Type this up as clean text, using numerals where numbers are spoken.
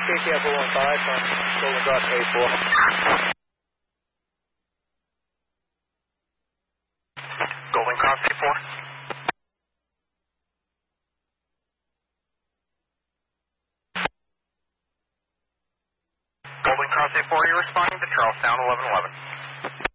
KTF 415 from Golden Cross A4. Golden Cross A4. Golden Cross A4, you're responding to Charlestown 1111.